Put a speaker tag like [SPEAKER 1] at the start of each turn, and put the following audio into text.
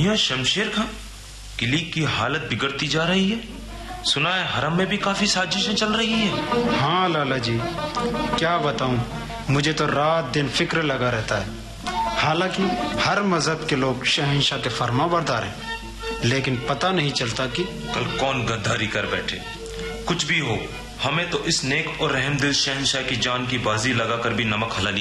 [SPEAKER 1] मियां शमशेर खां, किली की हालत बिगड़ती जा रही है। सुना है हरम में भी काफी साजिशें चल रही है।
[SPEAKER 2] हाँ लाला जी, क्या बताऊं, मुझे तो रात दिन फिक्र लगा रहता है। हालांकि हर मजहब के लोग शहंशाह के फरमाबरदार हैं, लेकिन पता नहीं चलता कि
[SPEAKER 1] कल कौन गद्दारी कर बैठे। कुछ भी हो, हमें तो इस नेक और रहमदिल शहंशाह की जान की बाजी लगाकर भी नमक हलाली